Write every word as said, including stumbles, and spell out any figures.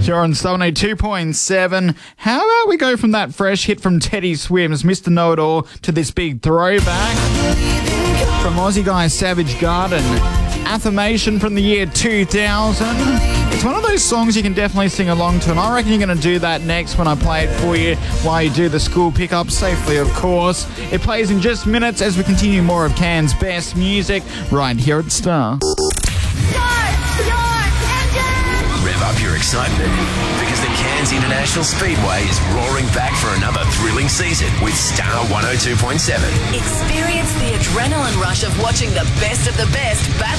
Here on Star one oh two point seven. How about we go from that fresh hit from Teddy Swims, Mister Know-It-All, to this big throwback from Aussie guy Savage Garden. Affirmation from the year two thousand. It's one of those songs you can definitely sing along to, and I reckon you're going to do that next when I play it for you while you do the school pickup, safely of course. It plays in just minutes as we continue more of Cairns' best music right here at Star. Rev up your excitement because the Cairns International Speedway is roaring back for another thrilling season with Star one oh two point seven. Experience the adrenaline rush of watching the best of the best battle